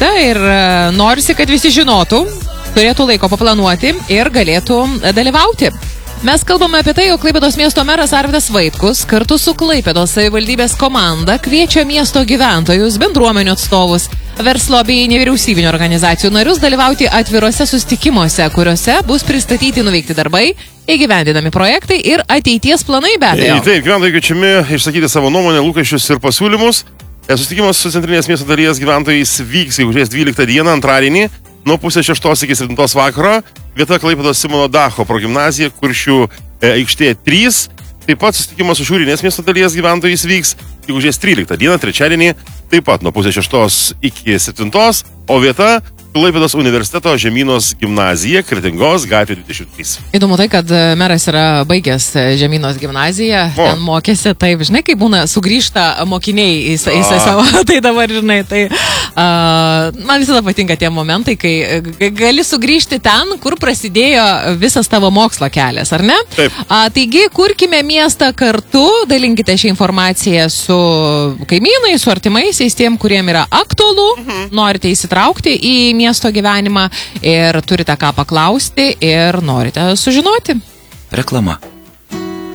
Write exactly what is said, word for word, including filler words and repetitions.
miestą ir norisi, kad visi žinotų, turėtų laiko paplanuoti ir galėtų dalyvauti. Mes kalbame apie tai, jog Klaipėdos miesto meras Arvydas Vaitkus kartu su Klaipėdos savivaldybės komanda kviečia miesto gyventojus, bendruomenių atstovus, verslo bei nevyriausybinių organizacijų narius dalyvauti atvirose susitikimuose, kuriuose bus pristatyti nuveikti darbai, įgyvendinami projektai ir ateities planai be abejo. Taip, gyventojai kviečiami išsakyti savo nuomonę, lūkesčius ir pasiūlymus. Susitikimas su centrinės miesto dalies gyventojais vyks gegužės dvyliktą dieną, antradienį, nuo pusės šeštos iki septintos vakaro. Vieta Klaipėdos Simono Dacho progimnazija, Kuršių e, aikštė trys. Taip pat susitikimas su šiaurinės miesto dalies gyventojais vyks gegužės tryliktą dieną, trečiadienį, taip pat nuo pusės šeštos iki septintos, o vieta Klaipėdos universiteto Žemynos gimnazija, Kretingos gatvė dvidešimt trys. Įdomu tai, kad meras yra baigęs Žemynos gimnaziją, o. ten mokėsi, taip, žinai, kaip būna, sugrįžta mokiniai į, į, į savo, tai dabar, žinai, tai uh, man visada patinka tie momentai, kai gali sugrįžti ten, kur prasidėjo visas tavo mokslo kelias, ar ne? Taip. Uh, taigi, kurkime miestą kartu, dalinkite šią informaciją su kaimynais, su artimaisiais, tiem, kuriem yra aktualu, mhm. norite įsitraukti į miesto gyvenimą ir turite ką paklausti ir norite sužinoti. Reklama.